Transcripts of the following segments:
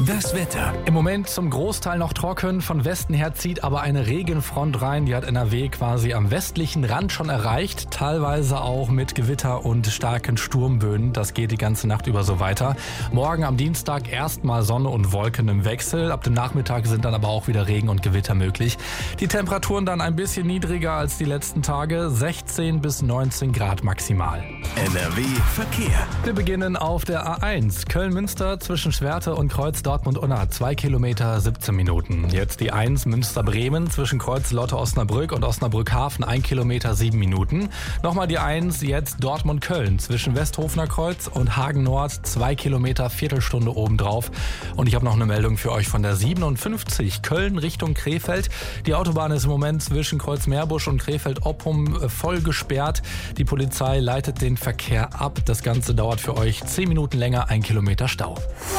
Das Wetter. Im Moment zum Großteil noch trocken. Von Westen her zieht aber eine Regenfront rein. Die hat NRW quasi am westlichen Rand schon erreicht. Teilweise auch mit Gewitter und starken Sturmböen. Das geht die ganze Nacht über so weiter. Morgen am Dienstag erstmal Sonne und Wolken im Wechsel. Ab dem Nachmittag sind dann aber auch wieder Regen und Gewitter möglich. Die Temperaturen dann ein bisschen niedriger als die letzten Tage. 16 bis 19 Grad maximal. NRW Verkehr. Wir beginnen auf der A1. Köln-Münster zwischen Schwerte und Kreuz Dortmund-Unna. 2 Kilometer, 17 Minuten. Jetzt die 1 Münster-Bremen zwischen Kreuz Lotte-Osnabrück und Osnabrück-Hafen. 1 Kilometer, 7 Minuten. Nochmal die 1 jetzt Dortmund-Köln zwischen Westhofener Kreuz und Hagen-Nord. 2 Kilometer, Viertelstunde obendrauf. Und ich habe noch eine Meldung für euch von der 57 Köln Richtung Krefeld. Die Autobahn ist im Moment zwischen Kreuz Meerbusch und Krefeld-Oppum voll gesperrt. Die Polizei leitet den Verkehr ab. Das Ganze dauert für euch 10 Minuten länger, 1 Kilometer Stau.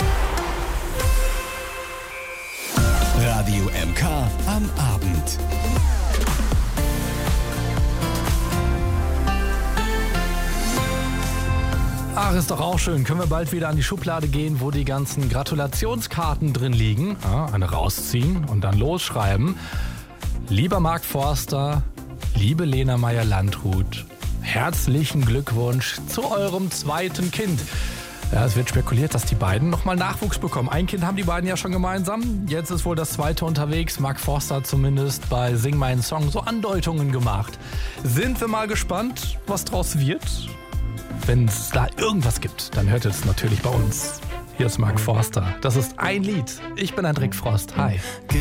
Radio MK am Abend. Ach, ist doch auch schön. Können wir bald wieder an die Schublade gehen, wo die ganzen Gratulationskarten drin liegen. Ja, eine rausziehen und dann losschreiben. Lieber Mark Forster, liebe Lena Meyer-Landrut, herzlichen Glückwunsch zu eurem zweiten Kind. Ja, es wird spekuliert, dass die beiden nochmal Nachwuchs bekommen. Ein Kind haben die beiden ja schon gemeinsam. Jetzt ist wohl das zweite unterwegs. Mark Forster hat zumindest bei Sing meinen Song so Andeutungen gemacht. Sind wir mal gespannt, was draus wird? Wenn es da irgendwas gibt, dann hört ihr es natürlich bei uns. Hier ist Mark Forster. Das ist ein Lied. Ich bin Hendrik Frost. Hi.